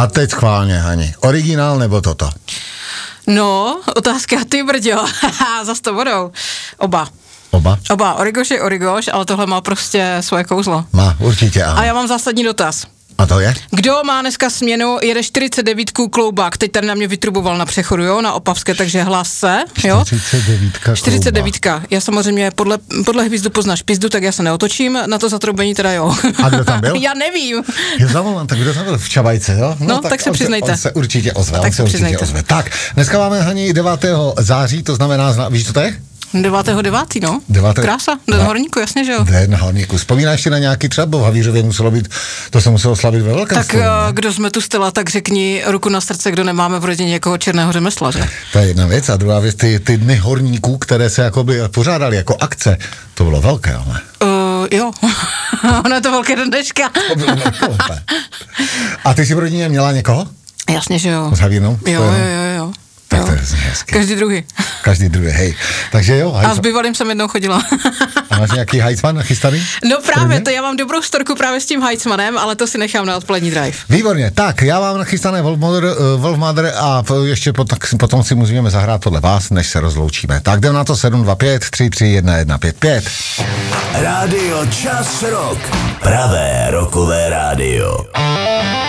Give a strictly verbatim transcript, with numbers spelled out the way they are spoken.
A teď schválně, Hani. Originál nebo toto? No, otázka ty brďo. Zas to budou. Oba. Oba? Oba. Origoš je Origoš, ale tohle má prostě svoje kouzlo. Má, určitě ano. A já mám zásadní dotaz. A to je? Kdo má dneska směnu, jede čtyřicet devět kloubák, teď tady na mě vytruboval na přechodu, jo, na Opavské, takže hlas se, jo. čtyřicet devět čtyřicet devět. Já samozřejmě podle, podle hvízdu poznáš pizdu, tak já se neotočím, na to zatroubení teda jo. A kdo tam byl? Já nevím. Je zavolám, tak kdo tam byl v Čabajce, jo? No, no tak, tak se on přiznejte. Se, on se určitě ozve, tak on se určitě přiznejte. ozve. Tak, dneska máme, Hani, devátého září, to znamená, víš, co to je? devátého devátého no. devátého Krása, Den horníku, jasně, že jo. Den horníku. Vzpomínáš ještě na nějaký třeba, bo v Havířově muselo být, to se muselo slavit ve velkém Tak slovu, kdo jsme tu stela, tak řekni ruku na srdce, kdo nemáme v rodině někoho černého řemesla, že? To je jedna věc. A druhá věc, ty, ty dny horníků, které se jakoby pořádaly jako akce, to bylo velké, ale. Uh, jo, ono je to velké do dneška. To bylo velké. A ty jsi v rodině měla někoho? Jasně, že jo. S Havírnou? Jo, jo, jo, jo. Tak to je hezky. Každý druhý. Každý druhý, hej. Takže jo. A s bývalým jsem jednou chodila. A máš nějaký hajcman nachystaný? No právě, to já mám dobrou storku právě s tím hajcmanem, ale to si nechám na odpolední drive. Výborně, tak já mám nachystané Wolfmother a ještě pot, potom si musíme zahrát podle vás, než se rozloučíme. Tak jdem na to sedm dva pět tři tři jedna jedna pět pět. Rádio Čas Rock. Pravé rockové rádio.